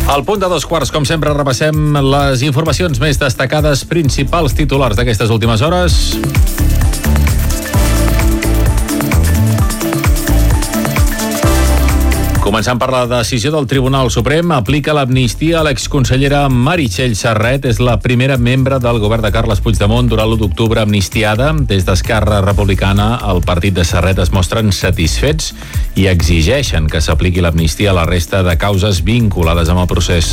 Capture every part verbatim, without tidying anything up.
Al punt de dos quarts, com sempre, repassem les informacions més destacades, principals titulars d'aquestes últimes hores. Començant per la decisió del Tribunal Suprem, aplica l'amnistia a l'exconsellera Meritxell Serret. És la primera membre del govern de Carles Puigdemont durant l'u d'octubre amnistiada. Des d'Esquerra Republicana, el partit de Serret es mostren satisfets i exigeixen que s'apliqui l'amnistia a la resta de causes vinculades amb el procés.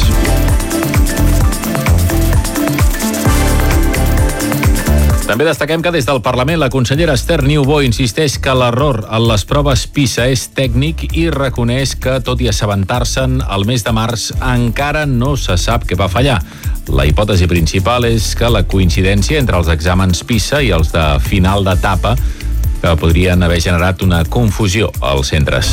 També destaquem que des del Parlament la consellera Esther Niubó insisteix que l'error en les proves PISA és tècnic i reconeix que, tot i assabentar-se'n el mes de març, encara no se sap què va fallar. La hipòtesi principal és que la coincidència entre els exàmens PISA i els de final d'etapa que podrien haver generat una confusió als centres.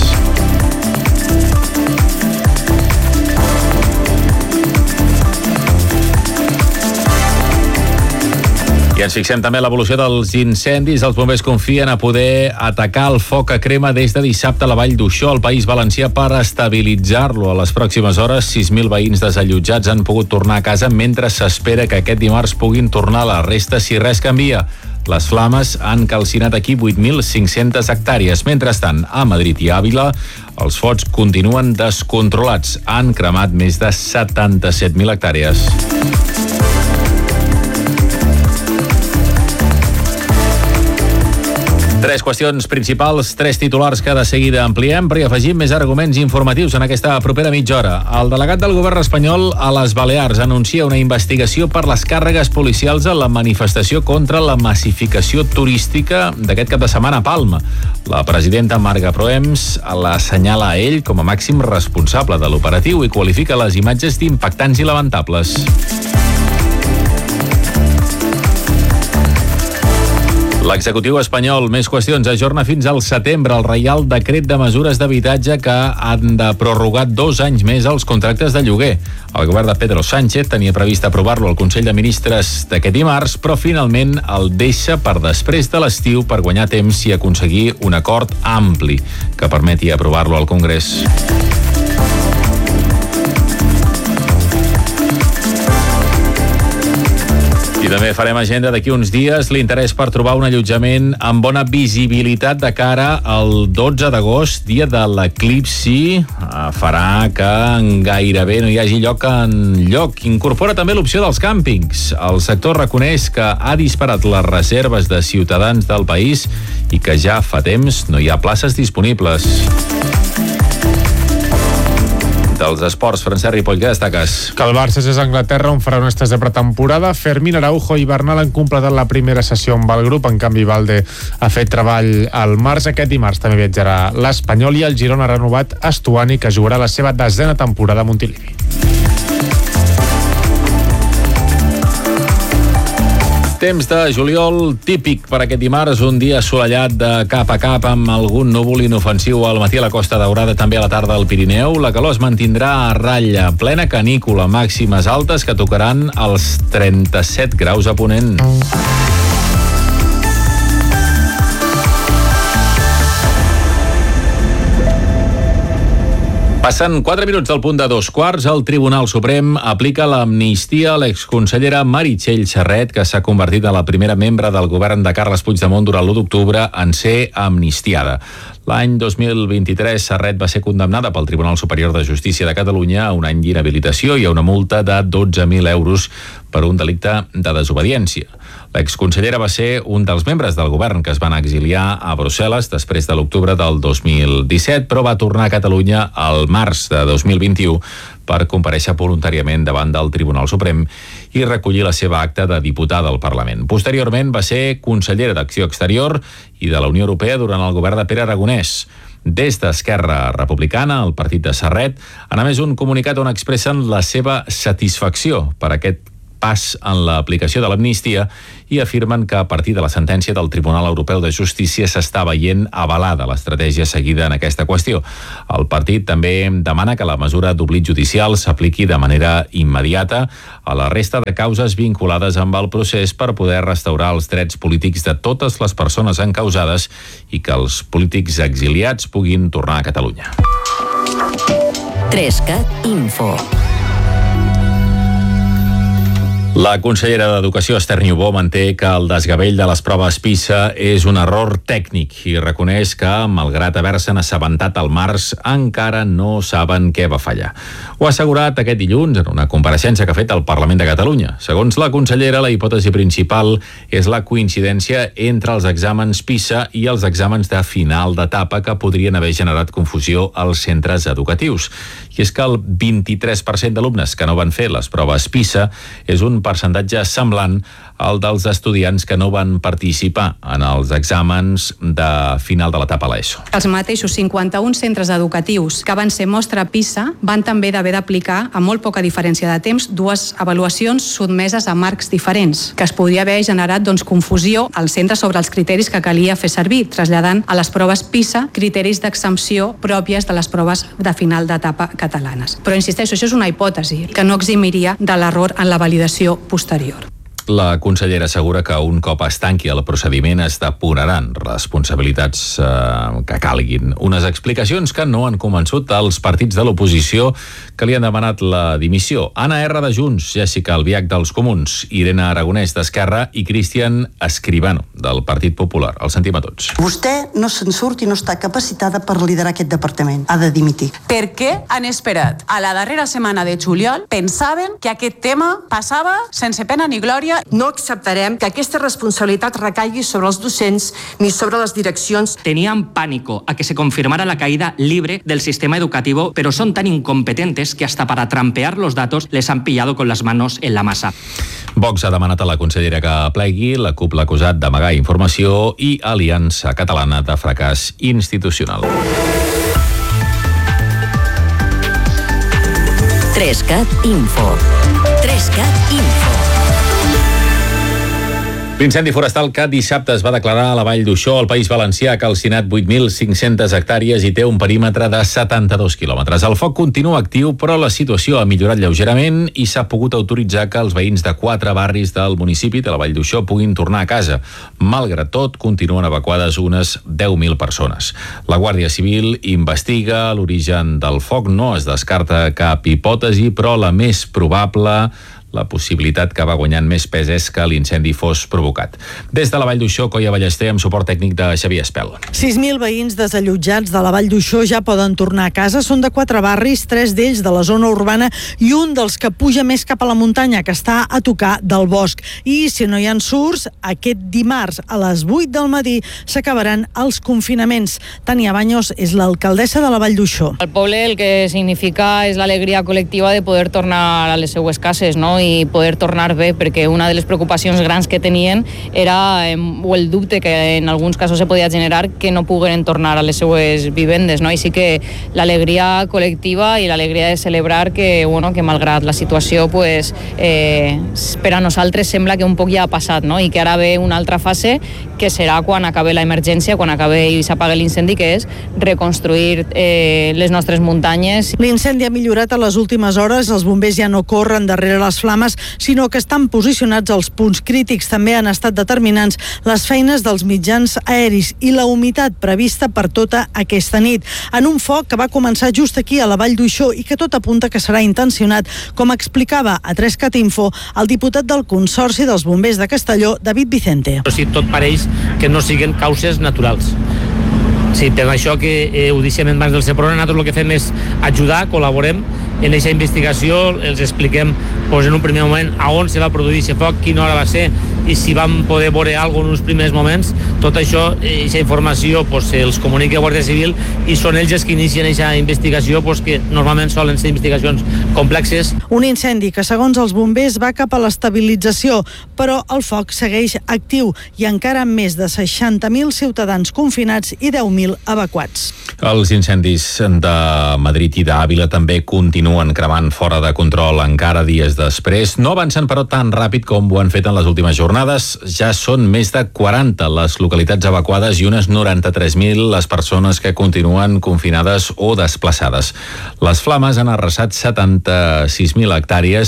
I ens fixem també en l'evolució dels incendis. Els bombers confien a poder atacar el foc a crema des de dissabte a la Vall d'Uixó, al País Valencià, per estabilitzar-lo. A les pròximes hores, sis mil veïns desallotjats han pogut tornar a casa, mentre s'espera que aquest dimarts puguin tornar a la resta si res canvia. Les flames han calcinat aquí vuit mil cinc-centes hectàrees. Mentrestant, a Madrid i Àvila, els focs continuen descontrolats. Han cremat més de setanta-set mil hectàrees. Tres qüestions principals, tres titulars que de seguida ampliem, però hi afegim més arguments informatius en aquesta propera mitja hora. El delegat del govern espanyol a les Balears anuncia una investigació per les càrregues policials a la manifestació contra la massificació turística d'aquest cap de setmana a Palma. La presidenta Marga Proems l'assenyala a ell com a màxim responsable de l'operatiu i qualifica les imatges d'impactants i lamentables. L'executiu espanyol, més qüestions, ajorna fins al setembre el Reial Decret de Mesures d'Habitatge que han de prorrogar dos anys més els contractes de lloguer. El govern de Pedro Sánchez tenia previst aprovar-lo al Consell de Ministres d'aquest dimarts, però finalment el deixa per després de l'estiu per guanyar temps i aconseguir un acord ampli que permeti aprovar-lo al Congrés. I també farem agenda d'aquí uns dies. L'interès per trobar un allotjament amb bona visibilitat de cara al dotze d'agost, dia de l'eclipsi, farà que gairebé no hi hagi lloc en lloc. Incorpora també l'opció dels càmpings. El sector reconeix que ha disparat les reserves de ciutadans del país i que ja fa temps no hi ha places disponibles. Dels esports, Francesc Ripoll, què destaques? Que el Barça és a Anglaterra, on farà un estès de pretemporada. Fermín, Araujo i Bernal han completat la primera sessió amb el grup. En canvi, Valde ha fet treball al març. Aquest dimarts també viatjarà l'Espanyol i el Girona ha renovat Estuani, que jugarà la seva desena temporada a Montilivi. Temps de juliol típic per aquest dimarts, un dia assolellat de cap a cap amb algun núvol inofensiu al matí a la Costa Daurada, també a la tarda al Pirineu. La calor es mantindrà a ratlla, plena canícula, màximes altes que tocaran els trenta-set graus a Ponent. Passen quatre minuts del punt de dos quarts. El Tribunal Suprem aplica l'amnistia a l'exconsellera Meritxell Serret, que s'ha convertit en la primera membre del govern de Carles Puigdemont durant l'u d'octubre en ser amnistiada. L'any dos mil vint-i-tres, Serret va ser condemnada pel Tribunal Superior de Justícia de Catalunya a un any d'inhabilitació i a una multa de dotze mil euros per un delicte de desobediència. L'exconsellera va ser un dels membres del govern que es van exiliar a Brussel·les després de l'octubre del dos mil disset, però va tornar a Catalunya al març de dos mil vint-i-u per comparèixer voluntàriament davant del Tribunal Suprem i recollir la seva acta de diputada al Parlament. Posteriorment va ser consellera d'Acció Exterior i de la Unió Europea durant el govern de Pere Aragonès. Des d'Esquerra Republicana, el partit de Serret, han emès un comunicat on expressen la seva satisfacció per aquest pas en l'aplicació de l'amnistia i afirmen que a partir de la sentència del Tribunal Europeu de Justícia s'està veient avalada l'estratègia seguida en aquesta qüestió. El partit també demana que la mesura d'oblit judicial s'apliqui de manera immediata a la resta de causes vinculades amb el procés per poder restaurar els drets polítics de totes les persones encausades i que els polítics exiliats puguin tornar a Catalunya. tres cat Info. La consellera d'Educació, Esther Niubó, manté que el desgavell de les proves PISA és un error tècnic i reconeix que, malgrat haver-se'n assabentat al març, encara no saben què va fallar. Ho ha assegurat aquest dilluns en una compareixença que ha fet al Parlament de Catalunya. Segons la consellera, la hipòtesi principal és la coincidència entre els exàmens PISA i els exàmens de final d'etapa que podrien haver generat confusió als centres educatius. I és que el vint-i-tres per cent d'alumnes que no van fer les proves PISA és un percentatge semblant al dels estudiants que no van participar en els exàmens de final de l'etapa a l'ESO. Els mateixos cinquanta-un centres educatius que van ser mostra PISA van també d'haver d'aplicar, a molt poca diferència de temps, dues avaluacions sotmeses a marcs diferents, que es podria haver generat doncs, confusió als centres sobre els criteris que calia fer servir, traslladant a les proves PISA criteris d'exempció pròpies de les proves de final d'etapa catalanes. Però insisteixo, això és una hipòtesi que no eximiria de l'error en la validació posterior. La consellera assegura que un cop es tanqui el procediment es depuraran responsabilitats eh, que calguin. Unes explicacions que no han convençut els partits de l'oposició que li han demanat la dimissió. Anna R de Junts, Jessica Albiach dels Comuns, Irene Aragonès d'Esquerra i Cristian Escribano del Partit Popular. El sentim a tots. Vostè no se'n surt i no està capacitada per liderar aquest departament. Ha de dimitir. Per què han esperat a la darrera setmana de juliol? Pensaven que aquest tema passava sense pena ni glòria. No acceptarem que aquesta responsabilitat recaigui sobre els docents ni sobre les direccions. Tenían pánico a que se confirmara la caída libre del sistema educativo, pero son tan incompetentes que hasta para trampear los datos les han pillado con las manos en la masa. Vox ha demanat a la consellera que plegui, la CUP l'ha acusat d'amagar informació i Aliança Catalana de fracàs institucional. Trescat Info. Trescat Info. L'incendi forestal que dissabte es va declarar a la Vall d'Uixó, al País Valencià, ha calcinat vuit mil cinc-centes hectàrees i té un perímetre de setanta-dos quilòmetres. El foc continua actiu, però la situació ha millorat lleugerament i s'ha pogut autoritzar que els veïns de quatre barris del municipi de la Vall d'Uixó puguin tornar a casa. Malgrat tot, continuen evacuades unes deu mil persones. La Guàrdia Civil investiga l'origen del foc. No es descarta cap hipòtesi, però la més probable, la possibilitat que va guanyant més pes, és que l'incendi fos provocat. Des de la Vall d'Uixó, Coia Ballester, amb suport tècnic de Xavier Espel. sis mil veïns desallotjats de la Vall d'Uixó ja poden tornar a casa. Són de quatre barris, tres d'ells de la zona urbana i un dels que puja més cap a la muntanya, que està a tocar del bosc. I si no hi ha surts, aquest dimarts a les vuit del matí s'acabaran els confinaments. Tania Baños és l'alcaldessa de la Vall d'Uixó. Al poble el que significa és l'alegria col·lectiva de poder tornar a les seues cases, no? I poder tornar bé, perquè una de les preocupacions grans que tenien era, eh, o el dubte que en alguns casos se podia generar, que no pogueren tornar a les seues vivendes, no? I sí que l'alegria col·lectiva i l'alegria de celebrar que, bueno, que malgrat la situació, pues, eh, per a nosaltres sembla que un poc ja ha passat, no? I que ara ve una altra fase, que serà quan acabe la emergència, quan acabe i s'apague l'incendi, que és reconstruir eh, les nostres muntanyes. L'incendi ha millorat a les últimes hores, els bombers ja no corren darrere les flames, sinó que estan posicionats als punts crítics. També han estat determinants les feines dels mitjans aeris i la humitat prevista per tota aquesta nit. En un foc que va començar just aquí a la Vall d'Uixó i que tot apunta que serà intencionat, com explicava a Trescat Info el diputat del Consorci dels Bombers de Castelló, David Vicente. Però sí, tot pareix que no siguen causes naturals. Sí, per això que eh, ho deixem en mans del Seprona, nosaltres el que fem és ajudar, col·laborem en aquesta investigació, els expliquem pues, en un primer moment a on se va produir aquest foc, quina hora va ser i si vam poder veure alguna cosa en uns primers moments. Tot això, aquesta informació pues, els comunica Guàrdia Civil i són ells els que inicien aquesta investigació, pues, que normalment solen ser investigacions complexes. Un incendi que, segons els bombers, va cap a l'estabilització, però el foc segueix actiu i encara amb més de seixanta mil ciutadans confinats i deu mil evacuats. Els incendis de Madrid i d'Àvila també continuen cremant fora de control encara dies després. No avancen, però, tan ràpid com ho han fet en les últimes jornades. Ja són més de quaranta les localitats evacuades i unes noranta-tres mil les persones que continuen confinades o desplaçades. Les flames han arrasat setanta-sis mil hectàrees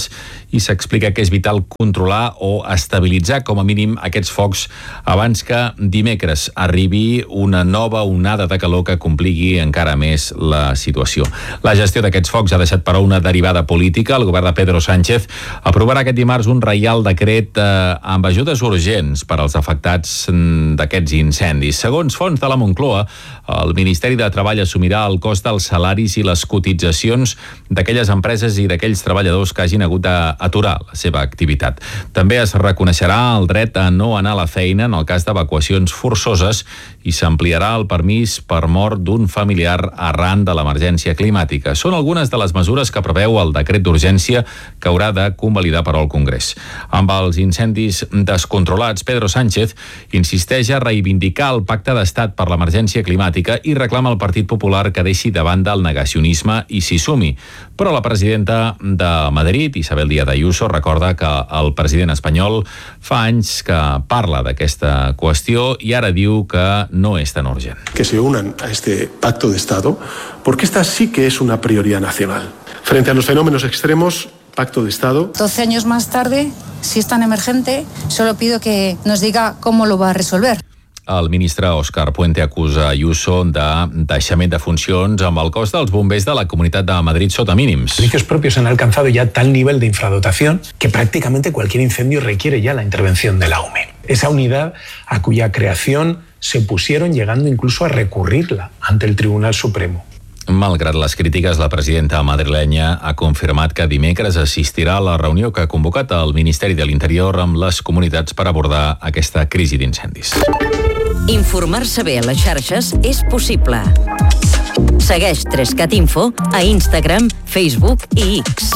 i s'explica que és vital controlar o estabilitzar com a mínim aquests focs abans que dimecres arribi una nova onada de calor que compligui encara més la situació. La gestió d'aquests focs ha deixat, però, una derivada política. El govern de Pedro Sánchez aprovarà aquest dimarts un reial decret eh, amb ajudes urgents per als afectats d'aquests incendis. Segons fonts de la Moncloa, el Ministeri de Treball assumirà el cost dels salaris i les cotitzacions d'aquelles empreses i d'aquells treballadors que hagin hagut d'aturar la seva activitat. També es reconeixerà el dret a no anar a la feina en el cas d'evacuacions forçoses i s'ampliarà el permís per mort d'un familiar arran de l'emergència climàtica. Són algunes de les mesures que preveu el decret d'urgència que haurà de convalidar però el Congrés. Amb els incendis descontrolats, Pedro Sánchez insisteix a reivindicar el pacte d'estat per l'emergència climàtica i reclama al Partit Popular que deixi de banda el negacionisme i s'hi sumi. Però la presidenta de Madrid, Isabel Díaz Ayuso, recorda que el president espanyol fa anys que parla d'aquesta qüestió i ara diu que no és tan urgent. Que se unan a este pacto de Estado, porque esta sí que es una prioridad nacional. Frente a los fenómenos extremos, pacto de Estado. doce años más tarde, si es tan emergente, solo pido que nos diga cómo lo va a resolver. El ministre Òscar Puente acusa Ayuso de deixament de funcions amb el cos dels bombers de la Comunitat de Madrid sota mínims. Los servicios propios han alcanzado ya tal nivel de infradotación que prácticamente cualquier incendio requiere ya la intervención de la U M E. Esa unidad a cuya creación se opusieron, llegando incluso a recurrirla ante el Tribunal Supremo. Malgrat les crítiques, la presidenta madrilenya ha confirmat que dimecres assistirà a la reunió que ha convocat el Ministeri de l'Interior amb les comunitats per abordar aquesta crisi d'incendis. Informar-se bé a les xarxes és possible. Segueix Trescat Info a Instagram, Facebook i X.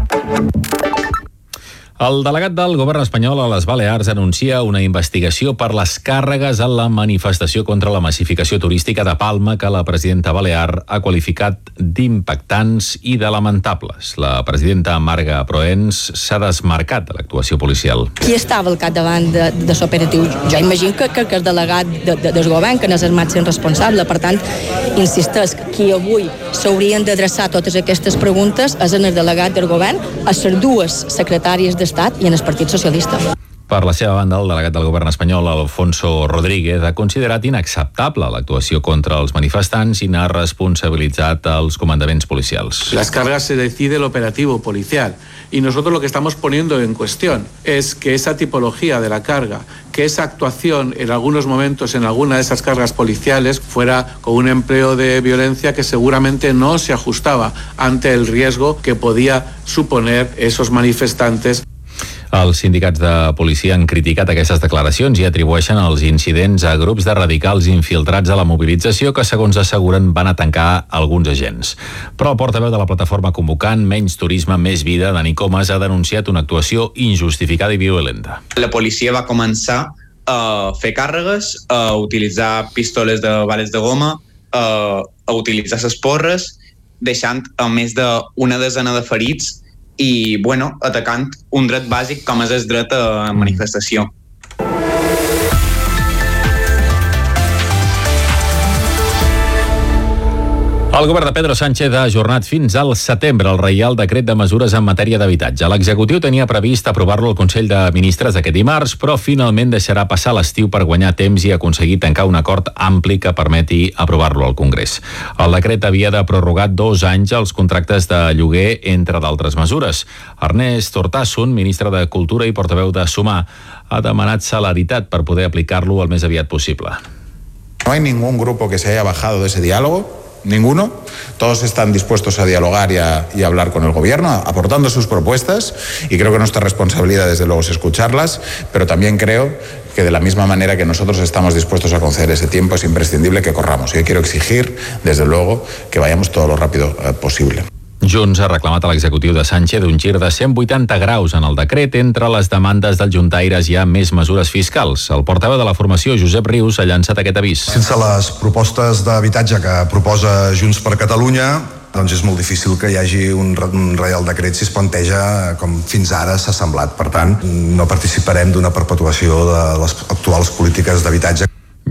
El delegat del govern espanyol a les Balears anuncia una investigació per les càrregues a la manifestació contra la massificació turística de Palma que la presidenta balear ha qualificat d'impactants i de lamentables. La presidenta Marga Proens s'ha desmarcat de l'actuació policial. Qui estava al capdavant de, de l'operatiu? Jo imagino que, que, que el delegat de, de, del govern, que no és el màxim responsable. Per tant, insisteix que qui avui s'haurien d'adreçar totes aquestes preguntes és en el delegat del govern, a les dues secretàries de i en el Partit Socialista. Per la seva banda, el delegat del govern espanyol, Alfonso Rodríguez, ha considerat inacceptable l'actuació contra els manifestants i n'ha responsabilitzat els comandaments policials. Las cargas se decide el operativo policial y nosotros lo que estamos poniendo en cuestión es que esa tipología de la carga, que esa actuación en algunos momentos en alguna de esas cargas policiales fuera con un empleo de violencia que seguramente no se ajustaba ante el riesgo que podía suponer esos manifestantes. Els sindicats de policia han criticat aquestes declaracions i atribueixen els incidents a grups de radicals infiltrats a la mobilització que, segons asseguren, van a tancar alguns agents. Però el portaveu de la plataforma convocant Menys Turisme, Més Vida, Dani Comas, ha denunciat una actuació injustificada i violenta. La policia va començar a fer càrregues, a utilitzar pistoles de bales de goma, a, a utilitzar les porres, deixant a més d'una desena de ferits i, bueno, atacant un dret bàsic com és el dret a manifestació. El govern de Pedro Sánchez ha ajornat fins al setembre el reial decret de mesures en matèria d'habitatge. L'executiu tenia previst aprovar-lo al Consell de Ministres aquest dimarts, però finalment deixarà passar l'estiu per guanyar temps i aconseguir tancar un acord ampli que permeti aprovar-lo al Congrés. El decret havia de prorrogar dos anys els contractes de lloguer, entre d'altres mesures. Ernest Hortasson, ministre de Cultura i portaveu de Sumar, ha demanat celeritat per poder aplicar-lo el més aviat possible. No hay ningún grupo que se haya bajado de ese diálogo. Ninguno. Todos están dispuestos a dialogar y a, y a hablar con el gobierno, aportando sus propuestas, y creo que nuestra responsabilidad desde luego es escucharlas, pero también creo que de la misma manera que nosotros estamos dispuestos a conceder ese tiempo, es imprescindible que corramos. Yo quiero exigir, desde luego, que vayamos todo lo rápido eh, posible. Junts ha reclamat a l'executiu de Sánchez un gir de cent vuitanta graus en el decret. Entre les demandes dels juntaires hi ha més mesures fiscals. El portaveu de la formació, Josep Rius, ha llançat aquest avís. Sense les propostes d'habitatge que proposa Junts per Catalunya, doncs és molt difícil que hi hagi un, un reial decret si es planteja com fins ara s'ha semblat. Per tant, no participarem d'una perpetuació de les actuals polítiques d'habitatge.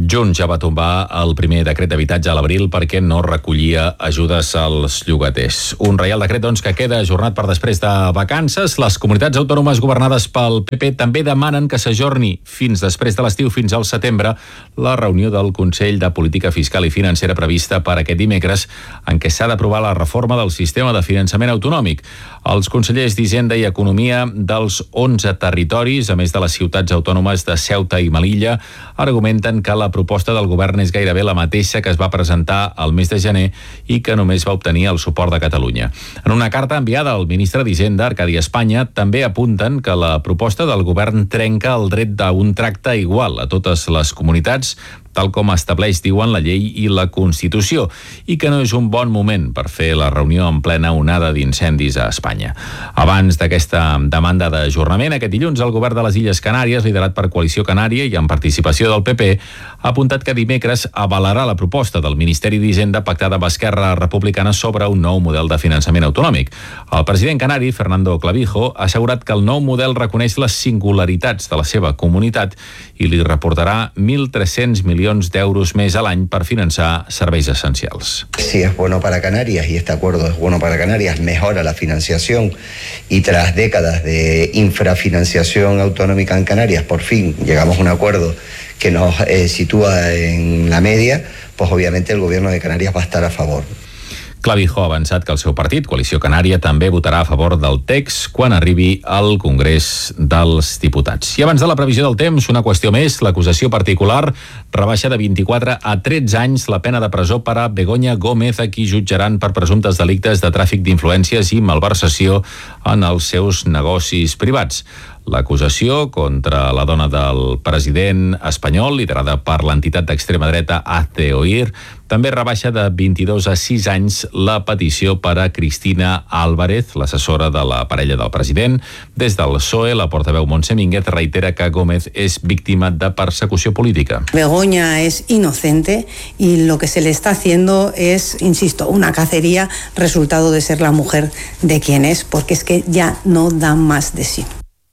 Junts ja va tombar el primer decret d'habitatge a l'abril perquè no recollia ajudes als llogaters. Un reial decret, doncs, que queda ajornat per després de vacances. Les comunitats autònomes governades pel P P també demanen que s'ajorni fins després de l'estiu, fins al setembre, la reunió del Consell de Política Fiscal i Financera prevista per aquest dimecres, en què s'ha d'aprovar la reforma del sistema de finançament autonòmic. Els consellers d'Hisenda i Economia dels onze territoris, a més de les ciutats autònomes de Ceuta i Melilla, argumenten que la proposta del govern és gairebé la mateixa que es va presentar al mes de gener i que només va obtenir el suport de Catalunya. En una carta enviada al ministre d'Hisenda, Arcadi Espanya, també apunten que la proposta del govern trenca el dret d'un tracte igual a totes les comunitats, tal com estableix, diuen, la llei i la Constitució, i que no és un bon moment per fer la reunió en plena onada d'incendis a Espanya. Abans d'aquesta demanda d'ajornament, aquest dilluns el govern de les Illes Canàries, liderat per Coalició Canària i amb participació del P P, ha apuntat que dimecres avalarà la proposta del Ministeri d'Hisenda pactada amb Esquerra Republicana sobre un nou model de finançament autonòmic. El president canari, Fernando Clavijo, ha assegurat que el nou model reconeix les singularitats de la seva comunitat i li reportarà mil tres-cents milions d'euros més a l'any per finançar serveis essencials. Si es bueno para Canarias y este acuerdo es bueno para Canarias, mejora la financiación y tras décadas de infrafinanciación autonómica en Canarias, por fin llegamos a un acuerdo que nos eh, sitúa en la media, pues obviamente el gobierno de Canarias va a estar a favor. Clavijo ha avançat que el seu partit, Coalició Canària, també votarà a favor del text quan arribi al Congrés dels Diputats. I abans de la previsió del temps, una qüestió més. L'acusació particular rebaixa de vint-i-quatre a tretze anys la pena de presó per a Begoña Gómez, a qui jutjaran per presumptes delictes de tràfic d'influències i malversació en els seus negocis privats. L'acusació contra la dona del president espanyol, liderada per l'entitat d'extrema dreta Hazte Oír, també rebaixa de vint-i-dos a sis anys la petició per a Cristina Álvarez, l'assessora de la parella del president. Des del P S O E, la portaveu Montse Mínguez reitera que Gómez és víctima de persecució política. Begoña es inocente y lo que se le está haciendo es, insisto, una cacería resultado de ser la mujer de quien es, porque es que ya no da más de sí.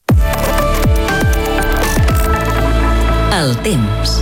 El temps.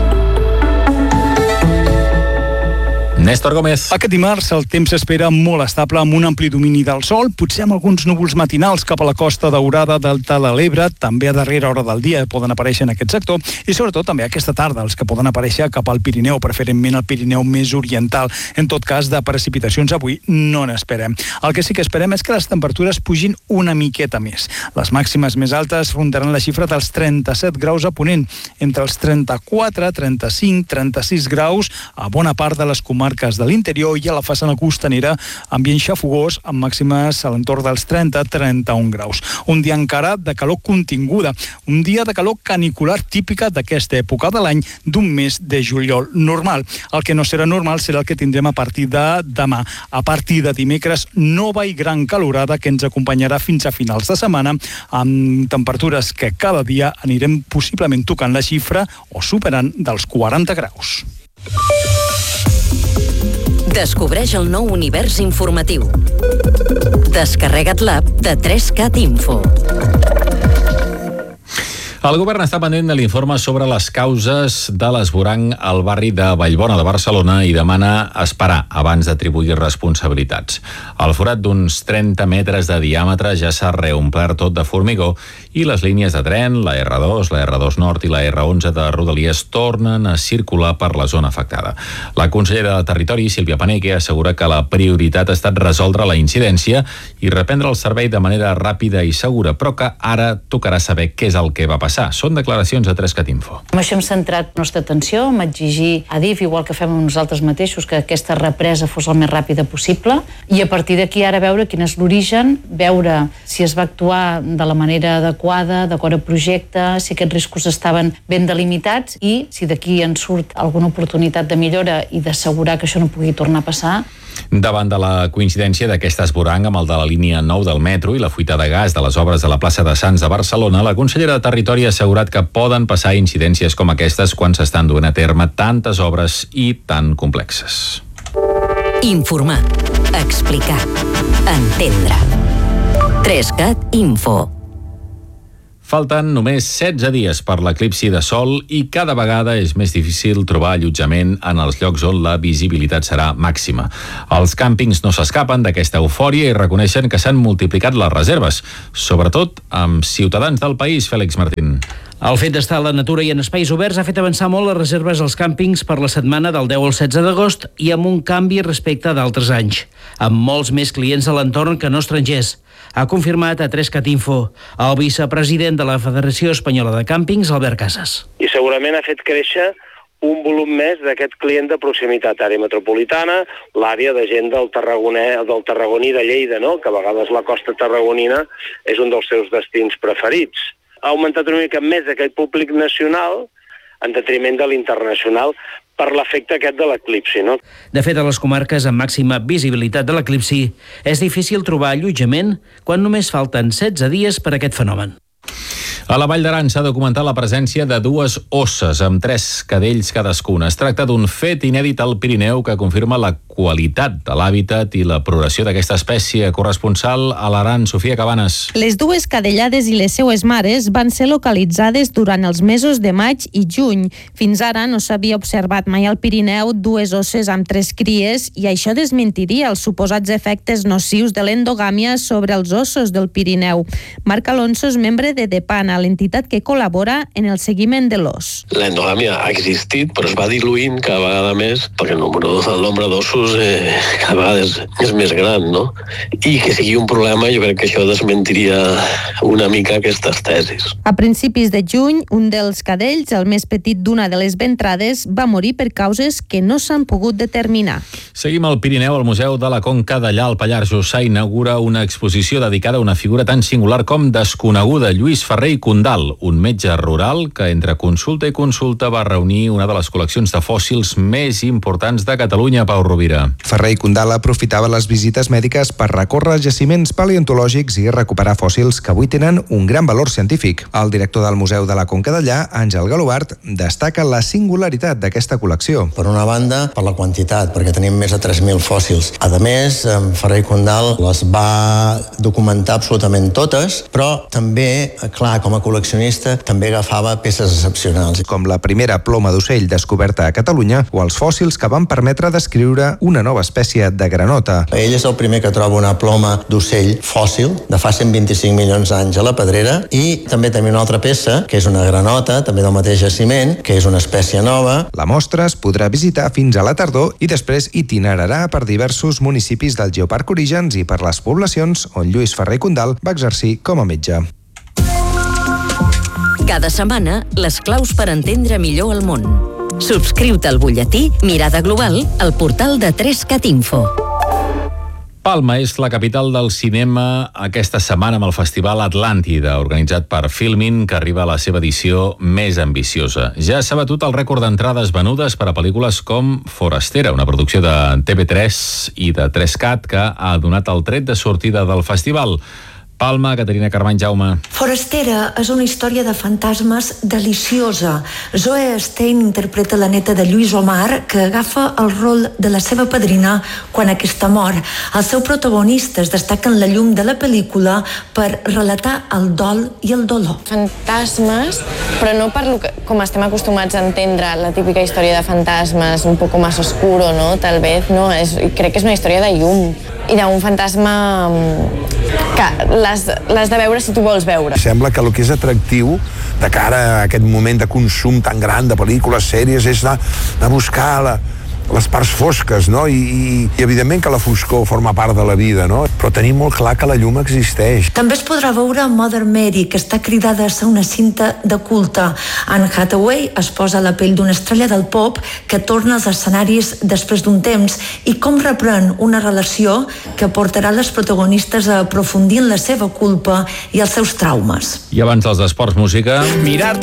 Néstor Gómez. Aquest dimarts el temps s'espera molt estable amb un ampli domini del sol, potser amb alguns núvols matinals cap a la Costa Daurada, Delta de l'Ebre, també a darrera hora del dia poden aparèixer en aquest sector, i sobretot també aquesta tarda els que poden aparèixer cap al Pirineu, preferentment al Pirineu més oriental. En tot cas, de precipitacions avui no n'esperem. El que sí que esperem és que les temperatures pugin una miqueta més. Les màximes més altes rondaran la xifra dels trenta-set graus a Ponent, entre els trenta-quatre, trenta-cinc, trenta-sis graus a bona part de les comarques de l'interior i a la façana costanera, ambient xafogós amb màximes a l'entorn dels trenta a trenta-un graus. Un dia encara de calor continguda, un dia de calor canicular típica d'aquesta època de l'any, d'un mes de juliol normal. El que no serà normal serà el que tindrem a partir de demà. A partir de dimecres, nova i gran calorada que ens acompanyarà fins a finals de setmana, amb temperatures que cada dia anirem possiblement tocant la xifra o superant dels quaranta graus. Descobreix el nou univers informatiu. Descarrega't l'app de tres cat Info. El govern està pendent de l'informe sobre les causes de l'esvoranc al barri de Vallbona de Barcelona i demana esperar abans d'atribuir responsabilitats. El forat d'uns trenta metres de diàmetre ja s'ha reomplert tot de formigó i les línies de tren, la erre dos, la erre dos Nord i la erre onze de Rodalies tornen a circular per la zona afectada. La consellera de Territori, Sílvia Paneque, assegura que la prioritat ha estat resoldre la incidència i reprendre el servei de manera ràpida i segura, però que ara tocarà saber què és el que va passar. Són declaracions a tres cat Info. Amb això hem centrat la nostra atenció, en exigir a D I F, igual que fem amb nosaltres mateixos, que aquesta represa fos el més ràpida possible, i a partir d'aquí ara veure quin és l'origen, veure si es va actuar de la manera adequada, d'acord a projecte, si aquests riscos estaven ben delimitats i si d'aquí en surt alguna oportunitat de millora i d'assegurar que això no pugui tornar a passar. Davant de la coincidència d'aquest esvoranc amb el de la línia nou del metro i la fuita de gas de les obres de la plaça de Sants de Barcelona, la consellera de Territori ha assegurat que poden passar incidències com aquestes quan s'estan duent a terme tantes obres i tan complexes. Informar, explicar, entendre. tres cat Info. Falten només setze dies per l'eclipsi de sol i cada vegada és més difícil trobar allotjament en els llocs on la visibilitat serà màxima. Els càmpings no s'escapen d'aquesta eufòria i reconeixen que s'han multiplicat les reserves, sobretot amb ciutadans del país. Fèlix Martín. El fet d'estar a la natura i en espais oberts ha fet avançar molt les reserves als càmpings per la setmana del deu al setze d'agost i amb un canvi respecte a d'altres anys, amb molts més clients a l'entorn que no estrangers. Ha confirmat a tres cat info el vicepresident de la Federació Espanyola de Càmpings, Albert Casas. I segurament ha fet créixer un volum més d'aquest client de proximitat, àrea metropolitana, l'àrea de gent del Tarragoní, del Tarragoní de Lleida, no? Que a vegades la costa tarragonina és un dels seus destins preferits. Ha augmentat una mica més aquest públic nacional en detriment de l'internacional per l'efecte aquest de l'eclipsi, no? De fet, a les comarques amb màxima visibilitat de l'eclipsi és difícil trobar allotjament quan només falten setze dies per a aquest fenomen. A la Vall d'Aran s'ha documentat la presència de dues osses amb tres cadells cadascuna. Es tracta d'un fet inèdit al Pirineu que confirma la qualitat de l'hàbitat i la progressió d'aquesta espècie. Corresponsal a l'Aran, Sofia Cabanes. Les dues cadellades i les seues mares van ser localitzades durant els mesos de maig i juny. Fins ara no s'havia observat mai al Pirineu dues osses amb tres cries i això desmentiria els suposats efectes nocius de l'endogàmia sobre els ossos del Pirineu. Marc Alonso és membre de DEPANA, l'entitat que col·labora en el seguiment de l'os. La endogàmia ha existit, però es va diluint cada vegada més perquè el nombre, el nombre d'ossos eh, cada vegada és, és més gran, no? I que sigui un problema, jo crec que això desmentiria una mica aquestes tesis. A principis de juny, un dels cadells, el més petit d'una de les ventrades, va morir per causes que no s'han pogut determinar. Seguim al Pirineu. Al Museu de la Conca d'Allà, al Pallars Jussà, inaugura una exposició dedicada a una figura tan singular com desconeguda, Lluís Ferrer i Condal, un metge rural que entre consulta i consulta va reunir una de les col·leccions de fòssils més importants de Catalunya. Pau Rovira. Ferrer i Condal aprofitava les visites mèdiques per recórrer jaciments paleontològics i recuperar fòssils que avui tenen un gran valor científic. El director del Museu de la Conca d'Allà, Àngel Galobart, destaca la singularitat d'aquesta col·lecció. Per una banda, per la quantitat, perquè tenim més de tres mil fòssils. A més, Ferrer i Condal les va documentar absolutament totes, però també, clar, com a col·leccionista, també agafava peces excepcionals. Com la primera ploma d'ocell descoberta a Catalunya o els fòssils que van permetre descriure una nova espècie de granota. Ell és el primer que troba una ploma d'ocell fòssil de fa cent vint-i-cinc milions d'anys a la Pedrera i també tenim una altra peça, que és una granota, també del mateix jaciment, que és una espècie nova. La mostra es podrà visitar fins a la tardor i després itinerarà per diversos municipis del Geoparc Orígens i per les poblacions on Lluís Ferrer i Condal va exercir com a metge. Cada setmana, les claus per entendre millor el món. Subscriu-te al butlletí Mirada Global al portal de tres cat info. Palma és la capital del cinema aquesta setmana amb el Festival Atlàntida, organitzat per Filmin, que arriba a la seva edició més ambiciosa. Ja s'ha batut el rècord d'entrades venudes per a pel·lícules com Forastera, una producció de T V tres i de tres cat que ha donat el tret de sortida del festival. Palma, Caterina Carmany, Jaume. Forastera és una història de fantasmes deliciosa. Zoe Stein interpreta la neta de Lluís Omar, que agafa el rol de la seva padrina quan aquesta mor. Els seus protagonistes destaquen la llum de la pel·lícula per relatar el dol i el dolor. Fantasmes, però no per lo que, com estem acostumats a entendre la típica història de fantasmes, un poco más oscuro, no? Tal vez, no? És, crec que és una història de llum i d'un fantasma que l'has, l'has de veure si tu vols veure. Sembla que el que és atractiu de cara a aquest moment de consum tan gran de pel·lícules, sèries, és anar a buscar la, les parts fosques, no? I, i, i evidentment que la foscor forma part de la vida, no? Però tenim molt clar que la llum existeix. També es podrà veure Mother Mary, que està cridada a ser una cinta de culte. Anne Hathaway es posa a la pell d'una estrella del pop que torna als escenaris després d'un temps i com reprèn una relació que portarà les protagonistes a aprofundir en la seva culpa i els seus traumes. I abans dels esports, música... Mirar-te